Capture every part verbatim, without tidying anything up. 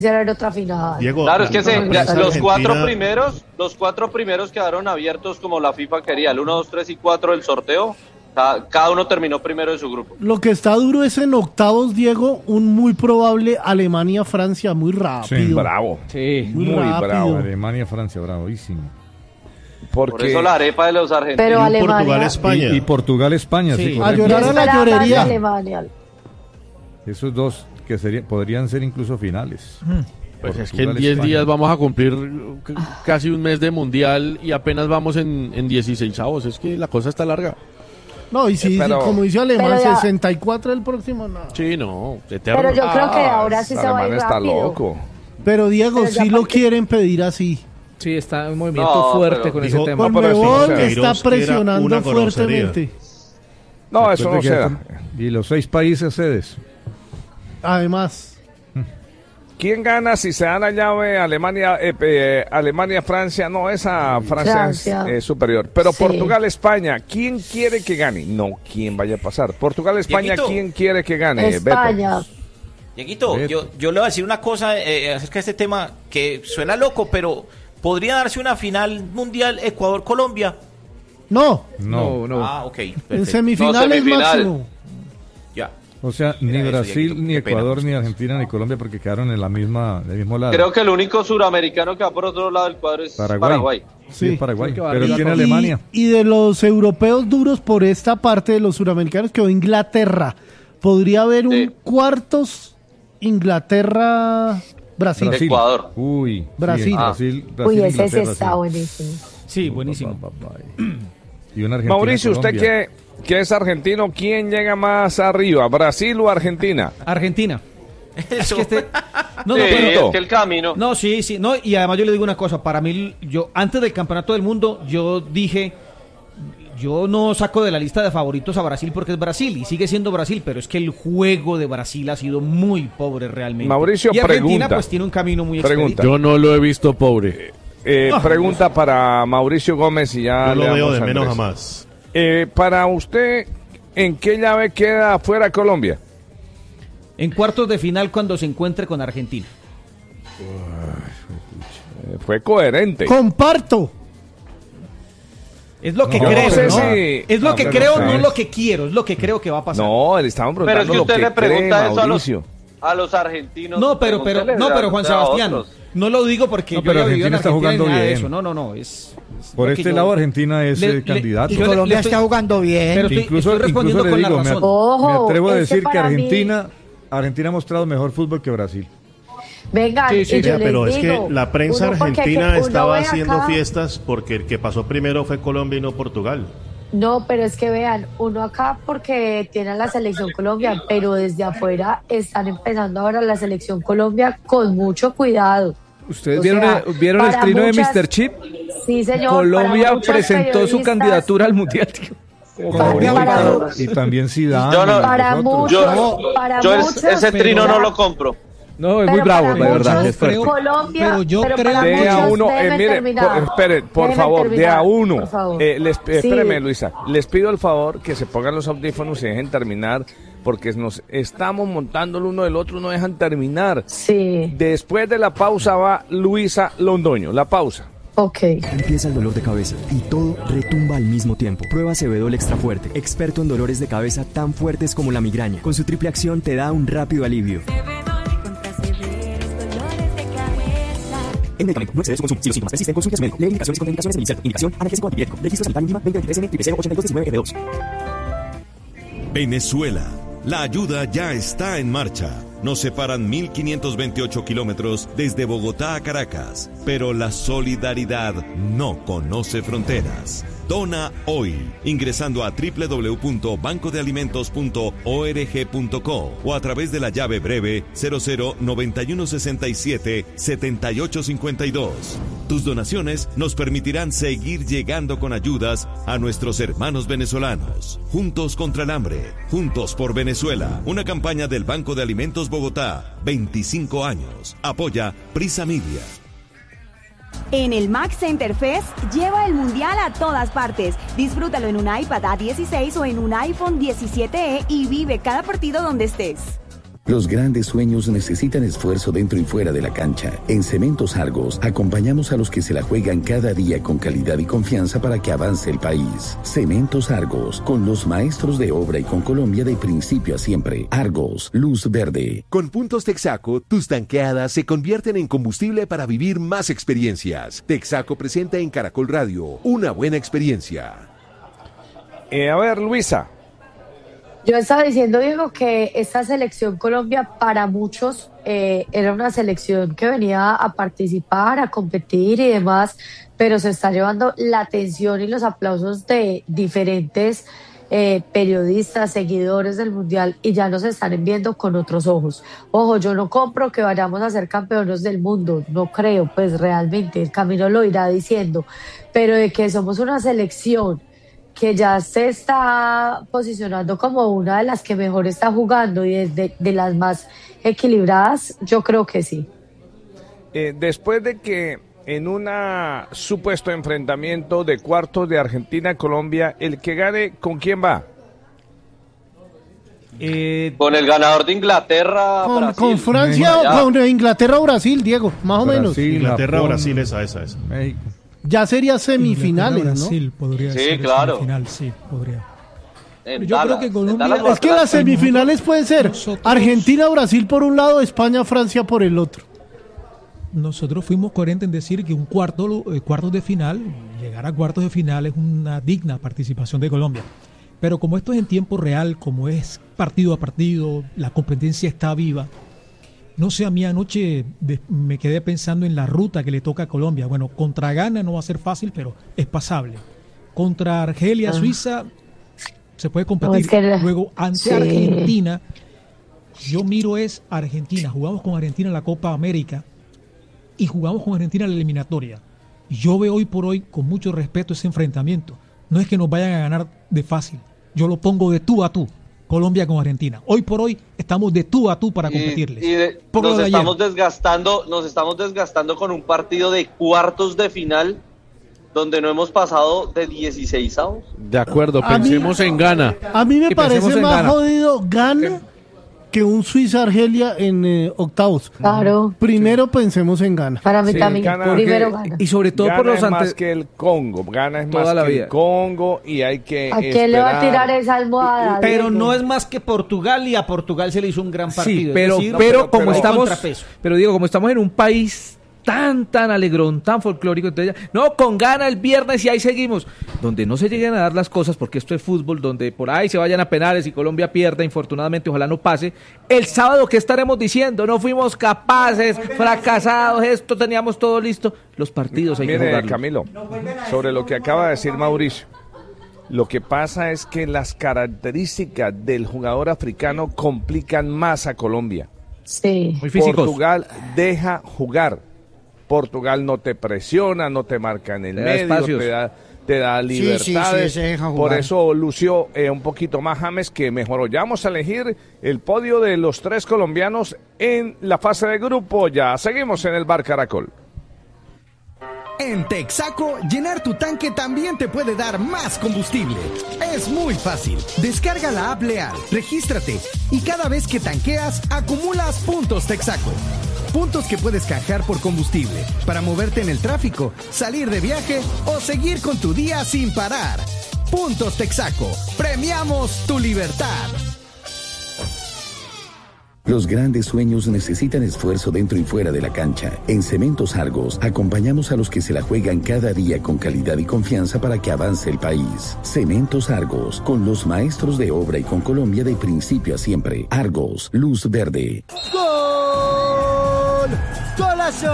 era otra final. Diego, claro, es que se, ya, los Argentina... cuatro primeros, los cuatro primeros quedaron abiertos como la FIFA quería. El uno, dos, tres y cuatro del sorteo. Cada, cada uno terminó primero de su grupo. Lo que está duro es en octavos, Diego, un muy probable Alemania-Francia, muy rápido. Sí, bravo. Sí, muy, muy rápido. bravo. Alemania-Francia, bravísimo. Porque... Por eso la arepa de los argentinos. Pero Alemania... Portugal-España. Y, y Portugal-España, sí. sí sí a llorar a la llorería. Alemania. Esos dos que serían, podrían ser incluso finales. Pues es que en diez días vamos a cumplir c- casi un mes de mundial y apenas vamos en, en dieciseisavos. Es que la cosa está larga. No, y si, Eh, pero- si como dice Alemán, Pero ya- sesenta y cuatro el próximo, no. Sí, no, eterno. Pero yo creo que Ah, ahora sí se va a Alemán ir está rápido. loco. Pero Diego, Pero ya sí lo porque- quieren pedir así. Sí, está un movimiento No, fuerte pero con dijo- ese tema. No, pero eso no Conmebol se da. está Queiroz que era presionando una grosería. fuertemente. No, eso no Recuerde se que da. están- Y los seis países sedes. Además, ¿Quién gana si se da la llave Alemania, eh, eh, Alemania-Francia? No, esa Francia, Francia. es eh, superior. Pero Sí. Portugal-España, ¿quién quiere que gane? No, ¿quién vaya a pasar? Portugal-España, Dieguito. ¿quién quiere que gane? España. Beto. Dieguito, Beto. yo, yo le voy a decir una cosa eh, acerca de este tema que suena loco, pero ¿podría darse una final mundial Ecuador-Colombia? no. No. No, no. Ah, ok, En perfecto. semifinales No, semifinal. máximo. Ya. O sea, ni Era eso, Brasil, Dieguito, ni qué pena Ecuador, con ni ustedes. Argentina, ni Colombia, porque quedaron en la misma, del mismo lado. Creo que el único suramericano que va por otro lado del cuadro es Paraguay. Paraguay. Sí, Sí. es Paraguay. Creo que va Pero arriba tiene con- Alemania. Y, y de los europeos duros por esta parte de los suramericanos quedó Inglaterra. Podría haber un Sí. cuartos Inglaterra-Brasil. Brasil. Ecuador. Uy, Brasil. Sí, Ah. Brasil, Brasil, Uy, ese sí Inglaterra, está sí. buenísimo. Sí, buenísimo. Ba, ba, ba, ba. Y una Argentina, Mauricio, usted Colombia. que, que es argentino, ¿quién llega más arriba, Brasil o Argentina? Argentina. Eso. Es que este- No, Sí, no, pero... es que el camino. No, sí, sí, no, y además yo le digo una cosa, para mí, yo antes del campeonato del mundo, yo dije, yo no saco de la lista de favoritos a Brasil porque es Brasil, y sigue siendo Brasil, pero es que el juego de Brasil ha sido muy pobre realmente. Mauricio, y Argentina pregunta. pues tiene un camino muy Pregunta. expedito. Yo no lo he visto pobre. Eh, pregunta para Mauricio Gómez y ya Yo le lo veo damos de a menos a Andrés. más. Eh, para usted, ¿en qué llave queda fuera Colombia? En cuartos de final cuando se encuentre con Argentina. Eh, fue coherente. Comparto. Es lo que No, creo, no sé ¿no? si- Es lo no, que pero creo, no no sé. lo que quiero, es lo que creo que va a pasar. No, le estaban Pero preguntando es que lo usted que le pregunta cree, eso a los, Mauricio. a los argentinos. No, pero, pero, pregúntele no, pero a- Juan a Sebastián, otros. no lo digo porque No, yo pero ya viví en Argentina está Argentina jugando ni nada de bien. eso. No, no, no, es, es Por lo que este yo- lado Argentina es Le- el le- candidato. y yo le- Colombia le estoy- está jugando bien. Pero estoy, incluso, estoy respondiendo incluso le con digo, la me, razón. Ojo, me atrevo a es que decir que para mí- Argentina, Argentina ha mostrado mejor fútbol que Brasil. Venga, Sí, sí, y yo Vea, les pero es digo, que la prensa uno porque argentina que uno estaba ve haciendo acá- fiestas porque el que pasó primero fue Colombia y no Portugal. No, pero es que vean, uno acá porque tiene a la selección Colombia, pero desde afuera están empezando ahora la selección Colombia con mucho cuidado. ¿Ustedes O vieron, sea, el, vieron el para trino muchas- de míster Chip? Sí, señor. Colombia para muchos presentó su periodistas- candidatura al Mundial, tío. Para- para- Y también Zidane. Yo no- y Para los otros. muchos, Yo, para yo es- muchos, ese trino pero- no lo compro. No, es pero muy bravo, para la verdad. muchos, Es fuerte. Colombia, pero yo pero creo- para De a muchos, uno, eh, déjenme mire, terminar. por, espere, por Déjenme favor, de terminar, a uno. por favor. Eh, les, Sí. espéreme, Luisa, les pido el favor que se pongan los audífonos y dejen terminar, porque nos estamos montando el uno del otro, no dejan terminar. Sí, Después de la pausa va Luisa Londoño, la pausa. ok. Empieza el dolor de cabeza y todo retumba al mismo tiempo. Prueba Cebedol Extra Fuerte, experto en dolores de cabeza tan fuertes como la migraña. Con su triple acción te da un rápido alivio. En medicamento, no exceder su consumo. Si los síntomas persisten, consulte a su médico. Lee indicaciones y contraindicaciones del INSERT. Indicación, analgésico antipirético. Registro sanitario mínima veinte veintitrés N I P cero ochenta y dos diecinueve F dos. Venezuela. La ayuda ya está en marcha. Nos separan mil quinientos veintiocho kilómetros desde Bogotá a Caracas, pero la solidaridad no conoce fronteras. Dona hoy, ingresando a doble u doble u doble u punto banco de alimentos punto org punto co o a través de la llave breve cero cero noventa y uno sesenta y siete setenta y ocho cincuenta y dos. Tus donaciones nos permitirán seguir llegando con ayudas a nuestros hermanos venezolanos. Juntos contra el hambre, juntos por Venezuela. Una campaña del Banco de Alimentos Bogotá, veinticinco años. Apoya Prisa Media. En el Mac Center Fest, lleva el mundial a todas partes. Disfrútalo en un iPad A dieciséis o en un iPhone diecisiete E y vive cada partido donde estés. Los grandes sueños necesitan esfuerzo dentro y fuera de la cancha. En Cementos Argos acompañamos a los que se la juegan cada día con calidad y confianza para que avance el país. Cementos Argos, con los maestros de obra y con Colombia de principio a siempre. Argos, luz verde. Con puntos Texaco, tus tanqueadas se convierten en combustible para vivir más experiencias. Texaco presenta en Caracol Radio una buena experiencia. Eh, a ver, Luisa. Yo estaba diciendo, Diego, que esta selección Colombia para muchos eh, era una selección que venía a participar, a competir y demás, pero se está llevando la atención y los aplausos de diferentes eh, periodistas, seguidores del Mundial, y ya nos están viendo con otros ojos. Ojo, yo no compro que vayamos a ser campeones del mundo, no creo, pues realmente el camino lo irá diciendo, pero de que somos una selección que ya se está posicionando como una de las que mejor está jugando y de, de las más equilibradas, yo creo que sí. Eh, después de que en un supuesto enfrentamiento de cuartos de Argentina-Colombia, el que gane, ¿con quién va? Eh, con el ganador de Inglaterra, con, Brasil. con Francia o con Inglaterra o Brasil, Diego, más o Brasil, menos. Inglaterra, Japón, Brasil, esa, esa, esa. México. Ya sería semifinales, ¿no? Brasil podría sí, ser claro. semifinal, sí, podría. En Yo Dallas, creo que Colombia... Es que las semifinales pueden ser nosotros, Argentina, Brasil por un lado, España, Francia por el otro. Nosotros fuimos coherentes en decir que un cuarto, eh, cuartos de final, llegar a cuartos de final es una digna participación de Colombia. Pero como esto es en tiempo real, como es partido a partido, la competencia está viva. No sé, a mí anoche de, me quedé pensando en la ruta que le toca a Colombia. Bueno, contra Ghana no va a ser fácil, pero es pasable. Contra Argelia, ah. Suiza, se puede competir. No, es que... Luego, ante sí. Argentina, yo miro es Argentina. Jugamos con Argentina en la Copa América y jugamos con Argentina en la eliminatoria. Y yo veo hoy por hoy, con mucho respeto, ese enfrentamiento. No es que nos vayan a ganar de fácil. Yo lo pongo de tú a tú. Colombia con Argentina. Hoy por hoy estamos de tú a tú para competirles. Y, y de, nos de estamos ayer. desgastando, nos estamos desgastando con un partido de cuartos de final donde no hemos pasado de dieciseisavos. De acuerdo, pensemos mí, en Ghana. A mí me y parece más Ghana. jodido Ghana que un Suiza-Argelia en eh, octavos. Claro. Primero pensemos en Ghana. Para mí sí, también, Ghana, primero que, Ghana. Y sobre todo Ghana por los es ante... más que el Congo. Ghana es Toda más la que vida. el Congo y hay que ¿A quién esperar? le va a tirar esa almohada? Pero Diego? No es más que Portugal, y a Portugal se le hizo un gran partido. Sí, pero, decir, no, pero, pero como pero estamos, pero digo, como estamos en un país tan, tan alegrón, tan folclórico, entonces ya, no, con Ghana el viernes y ahí seguimos, donde no se lleguen a dar las cosas, porque esto es fútbol, donde por ahí se vayan a penales y Colombia pierda, infortunadamente, ojalá no pase. El sábado, ¿qué estaremos diciendo? No fuimos capaces, fracasados, esto teníamos todo listo. Los partidos hay Mire, que jugarlos. Camilo, sobre lo que acaba de decir Mauricio, lo que pasa es que las características del jugador africano complican más a Colombia. Sí. Muy físicos. Portugal deja jugar. Portugal no te presiona, no te marca en el te medio, da te da, te da libertades. Sí, sí, sí, por eso lució eh, un poquito más James, que mejoró. Ya vamos a elegir el podio de los tres colombianos en la fase de grupo. Ya seguimos en el Bar Caracol. En Texaco, llenar tu tanque también te puede dar más combustible. Es muy fácil. Descarga la app Leal, regístrate y cada vez que tanqueas, acumulas puntos Texaco. Puntos que puedes canjear por combustible para moverte en el tráfico, salir de viaje o seguir con tu día sin parar. Puntos Texaco. Premiamos tu libertad. Los grandes sueños necesitan esfuerzo dentro y fuera de la cancha. En Cementos Argos acompañamos a los que se la juegan cada día con calidad y confianza para que avance el país. Cementos Argos, con los maestros de obra y con Colombia de principio a siempre. Argos, luz verde. ¡Gol! ¡Golazo!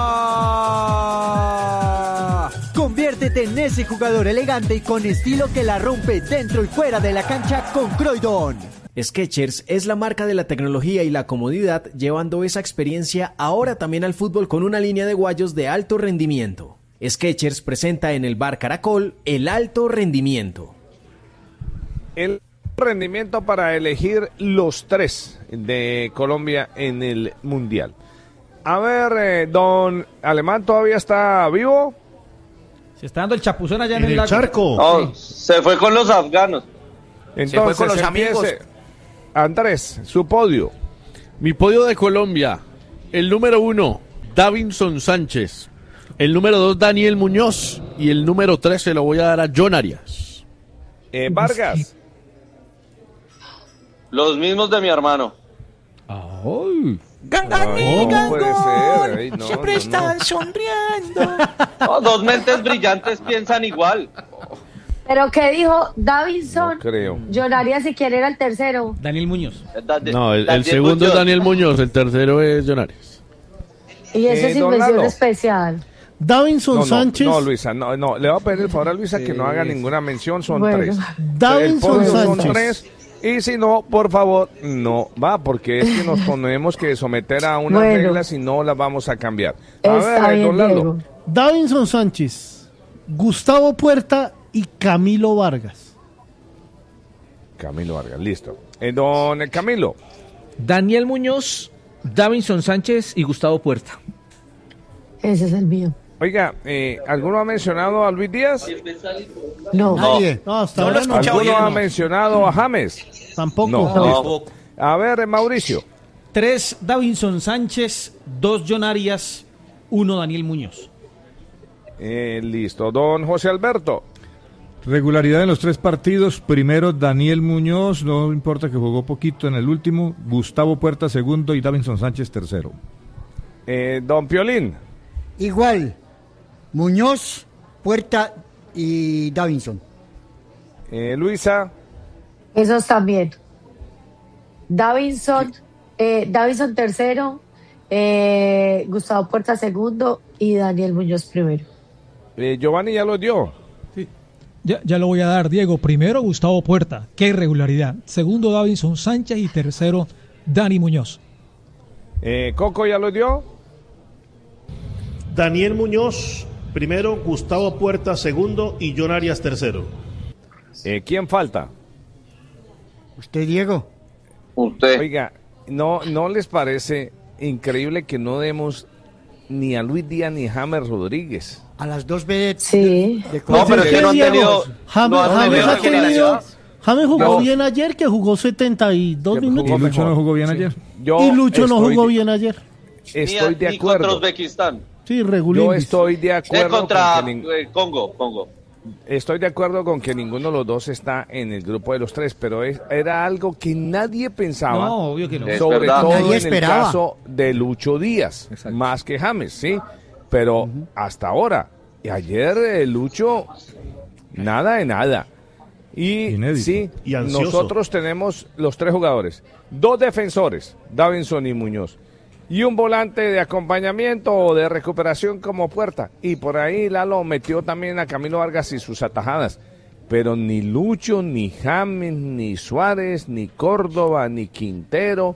Conviértete en ese jugador elegante y con estilo que la rompe dentro y fuera de la cancha con Croydon. Skechers es la marca de la tecnología y la comodidad, llevando esa experiencia ahora también al fútbol con una línea de guayos de alto rendimiento. Skechers presenta en el Bar Caracol el alto rendimiento. El rendimiento para elegir los tres de Colombia en el Mundial. A ver, eh, don Alemán, ¿todavía está vivo? Se está dando el chapuzón allá en, en el, el charco. No, se fue con los afganos. Entonces, se fue con los empiece, amigos. Andrés, su podio. Mi podio de Colombia, el número uno, Davinson Sánchez. El número dos, Daniel Muñoz. Y el número tres se lo voy a dar a John Arias. Eh, Vargas. Los mismos de mi hermano. ¡Ay! Ay, no puede ser. Ay, no, Siempre no, están no. sonriendo. No, dos mentes brillantes piensan igual. ¿Pero qué dijo Davinson? No creo. John Arias, si quiere, era el tercero. Daniel Muñoz. No, el, el segundo es Daniel Muñoz, el tercero es John Arias. Y eso Eh, es don invención Lalo. especial. Davinson No, no, Sánchez. no, Luisa, no, no, le voy a pedir el favor a Luisa que no haga ninguna mención, son Bueno. tres. Davinson El podio son Sánchez. tres, y si no, por favor, no va, porque es que nos tenemos que someter a unas Bueno. reglas y no las vamos a cambiar. A Está ver, bien, don Lalo. Diego. Davinson Sánchez, Gustavo Puerta y Camilo Vargas. Camilo Vargas, listo. Eh, don Camilo. Daniel Muñoz, Davinson Sánchez y Gustavo Puerta. Ese es el mío. Oiga, eh, ¿alguno ha mencionado a Luis Díaz? No. Nadie. No, hasta No lo ahora he no. escuchado. ¿Alguno bien, ha no. mencionado a James? Tampoco. No. No. Listo. A ver, eh, Mauricio. Tres, Davinson Sánchez. Dos, John Arias. Uno, Daniel Muñoz. Eh, listo. Don José Alberto. Regularidad en los tres partidos. Primero, Daniel Muñoz, no importa que jugó poquito en el último. Gustavo Puerta, segundo, y Davinson Sánchez, tercero. Eh, don Piolín. Igual, Muñoz, Puerta y Davinson. Eh, Luisa. Esos también. Davinson, eh, Davinson tercero, eh, Gustavo Puerta segundo y Daniel Muñoz primero. Eh, Giovanni ya lo dio. Ya, ya lo voy a dar, Diego. Primero, Gustavo Puerta. Qué irregularidad. Segundo, Davinson Sánchez. Y tercero, Dani Muñoz. Eh, Coco ya lo dio. Daniel Muñoz, primero, Gustavo Puerta, segundo y John Arias, tercero. Eh, ¿Quién falta? ¿Usted, Diego? Usted. Oiga, ¿no, ¿no les parece increíble que no demos ni a Luis Díaz ni a James Rodríguez? A las dos veces. Sí. De, de No, pero es que no han tenido. James, no han James tenido ha tenido- generación. James jugó No. bien ayer, que jugó setenta y dos Que minutos. ¿Y Lucho mejor. no jugó bien ayer? Yo Y Lucho no estoy jugó de- bien ayer. Estoy Ni, de ni contra acuerdo. Uzbekistán. Sí, Yo regulín. estoy de Eh, acuerdo contra con que nin- eh, Congo, Congo. estoy de acuerdo con que ninguno de los dos está en el grupo de los tres, pero es, era algo que nadie pensaba. No, obvio que no. Es Sobre verdad. todo Nadie en esperaba. el caso de Lucho Díaz, Exacto. más que James, sí. Pero hasta ahora, y ayer eh, Lucho, nada de nada. Y Inédito. sí, Y ansioso. nosotros tenemos los tres jugadores, dos defensores, Davinson y Muñoz, y un volante de acompañamiento o de recuperación como Puerta. Y por ahí Lalo metió también a Camilo Vargas y sus atajadas. Pero ni Lucho, ni James, ni Suárez, ni Córdoba, ni Quintero,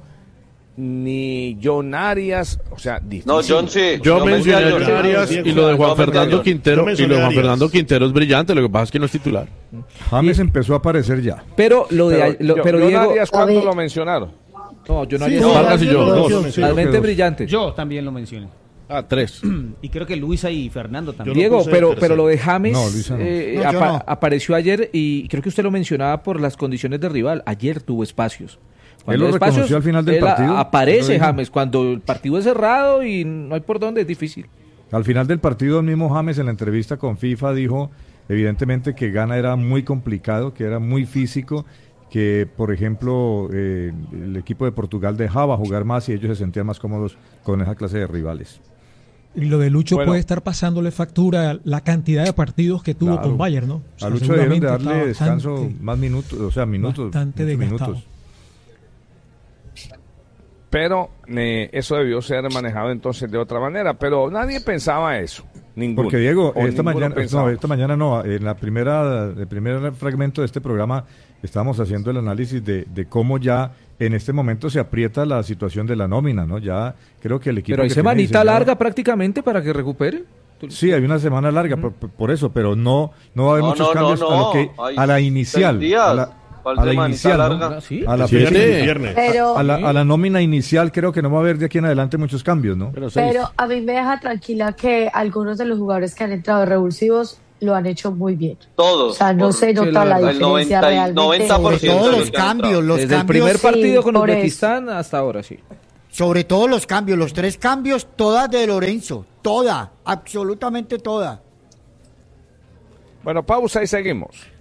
ni John Arias, o sea, difícil. No, John sí. Yo mencioné a John John Arias Diego. y lo de Juan Yo Fernando mencioné- Quintero. yo Y mencioné lo de a Juan Arias. Fernando Quintero es brillante, lo que pasa es que no es titular. James empezó a aparecer ya. Pero lo de... Pero, lo- yo- pero John Diego... Arias, ¿cuándo A ver. lo mencionaron? No, John Sí, Arias... no, Vargas y yo. Vargas Dos. y yo, Sí, sí. creo Realmente que dos. brillante. Yo también lo mencioné. Ah, tres. Y creo que Luisa y Fernando también. Yo lo Diego, puse pero, tercero. pero lo de James No, Luisa no. eh, No, yo apa- no. apareció ayer y creo que usted lo mencionaba por las condiciones de rival. Ayer tuvo espacios. Él lo hay reconoció al final del él a- partido. Lo Aparece dijo. James cuando el partido es cerrado y no hay por dónde, es difícil. Al final del partido, el mismo James en la entrevista con FIFA dijo, evidentemente, que Ghana era muy complicado, que era muy físico, que, por ejemplo, eh, el equipo de Portugal dejaba jugar más y ellos se sentían más cómodos con esa clase de rivales. Y lo de Lucho Bueno. puede estar pasándole factura la cantidad de partidos que tuvo Claro. con Bayern, ¿no? O sea, A Lucho debieron de seguramente darle está descanso, bastante- más minutos, o sea, minutos. bastante muchos desgastado. minutos. Pero eh, eso debió ser manejado entonces de otra manera, pero nadie pensaba eso. Ninguno. Porque Diego, O esta ninguno mañana, pensaba. no, esta mañana no, en la primera, el primer fragmento de este programa estábamos haciendo el análisis de, de cómo ya en este momento se aprieta la situación de la nómina, ¿no? Ya creo que el equipo Pero hay que tiene semanita diseñado- larga prácticamente para que recupere. Sí, hay una semana larga por, por eso, pero no no va a haber No, muchos no, cambios no, a lo no. que Hay a la inicial, seis días. a la, ¿Cuál a la semanita inicial, ¿no? larga? ¿Sí? A la Viernes. fecha- Viernes. Pero, a la, a la nómina inicial creo que no va a haber de aquí en adelante muchos cambios, ¿no? Pero seis. pero a mí me deja tranquila que algunos de los jugadores que han entrado revulsivos lo han hecho muy bien. Todos. O sea, no Por- se sí, nota la la, verdad. El diferencia noventa y- realmente. noventa por ciento Todos de los que han cambios, entrado. los Desde el cambios. primer partido sí, con por eso. Uzbekistán hasta ahora, sí. Sobre todo los cambios, los tres cambios, todas de Lorenzo, toda, absolutamente toda. Bueno, pausa y seguimos.